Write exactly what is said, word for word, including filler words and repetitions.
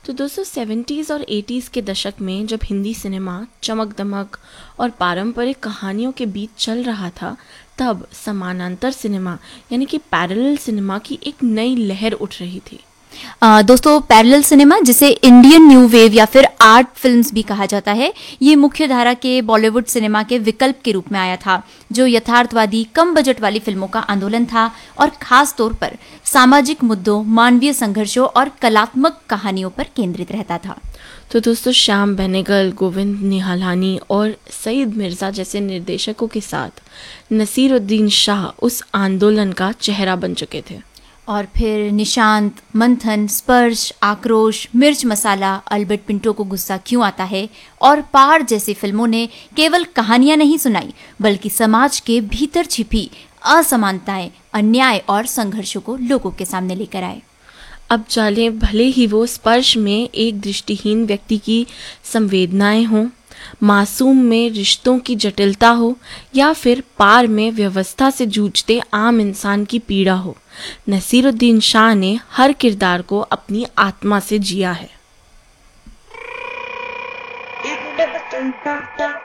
तो दोस्तों सेवेंटीज़ और एटीज़ के दशक में जब हिंदी सिनेमा चमक दमक और पारंपरिक कहानियों के बीच चल रहा था, तब समानांतर सिनेमा यानी कि पैरेलल सिनेमा की एक नई लहर उठ रही थी। आ, दोस्तों पैरेलल सिनेमा, जिसे इंडियन न्यू वेव या फिर आर्ट फिल्म्स भी कहा जाता है, ये मुख्य धारा के बॉलीवुड सिनेमा के विकल्प के रूप में आया था, जो यथार्थवादी कम बजट वाली फिल्मों का आंदोलन था और खास तौर पर सामाजिक मुद्दों, मानवीय संघर्षों और कलात्मक कहानियों पर केंद्रित रहता था। तो दोस्तों श्याम बेनेगल, गोविंद निहलानी और सईद मिर्ज़ा जैसे निर्देशकों के साथ नसीरुद्दीन शाह उस आंदोलन का चेहरा बन चुके थे। और फिर निशांत, मंथन, स्पर्श, आक्रोश, मिर्च मसाला, अल्बर्ट पिंटो को गुस्सा क्यों आता है और पार जैसी फिल्मों ने केवल कहानियां नहीं सुनाई, बल्कि समाज के भीतर छिपी असमानताएं, अन्याय और संघर्षों को लोगों के सामने लेकर आए। अब चाले भले ही वो स्पर्श में एक दृष्टिहीन व्यक्ति की संवेदनाएं हों, मासूम में रिश्तों की जटिलता हो, या फिर पार में व्यवस्था से जूझते आम इंसान की पीड़ा हो, नसीरुद्दीन शाह ने हर किरदार को अपनी आत्मा से जिया है।